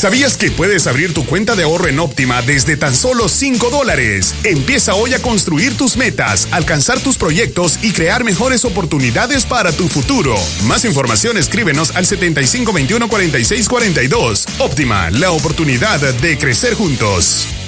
¿Sabías que puedes abrir tu cuenta de ahorro en Óptima desde tan solo $5? Empieza hoy a construir tus metas, alcanzar tus proyectos y crear mejores oportunidades para tu futuro. Más información, escríbenos al 7521-4642. Óptima, la oportunidad de crecer juntos.